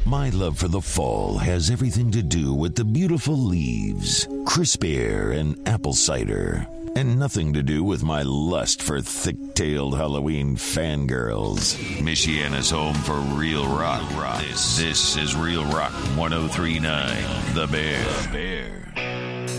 My love for the fall has everything to do with the beautiful leaves, crisp air, and apple cider. And nothing to do with my lust for thick-tailed Halloween fangirls. Michiana's home for real rock. This is Real Rock 103.9, The Bear.